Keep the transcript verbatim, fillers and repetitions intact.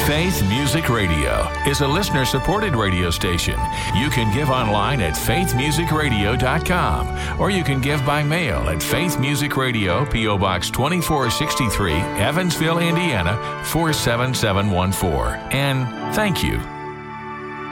Faith Music Radio is a listener-supported radio station. You can give online at faith music radio dot com, or you can give by mail at Faith Music Radio, P O. Box twenty-four sixty-three, Evansville, Indiana, four seven seven one four. And thank you